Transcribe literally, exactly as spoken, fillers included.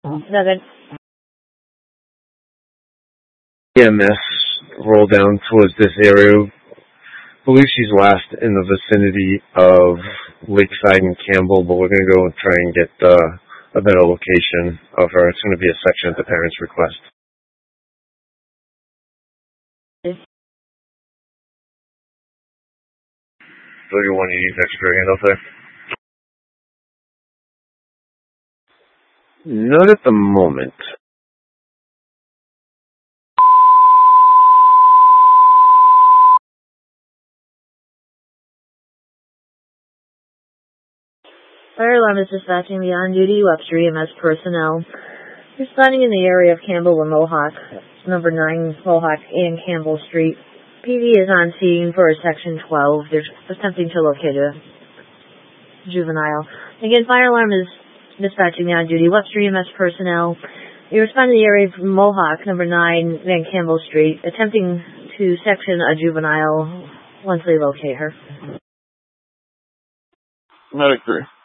Seven. E M S roll down towards this area. I believe she's last in the vicinity of Lakeside and Campbell, but we're going to go and try and get uh, a better location of her. It's going to be a section at the parents' request. So you want to use extra hand up there? Not at the moment. Fire alarm is dispatching the on-duty Webster E M S personnel. Responding in the area of Campbell and Mohawk, number nine Mohawk and Campbell Street. P D is on scene for section twelve. They're attempting to locate a juvenile. Again, fire alarm is dispatching the on-duty Webster E M S personnel. They respond to the area of Mohawk, number nine Van Campbell Street, attempting to section a juvenile once they locate her. Medic three.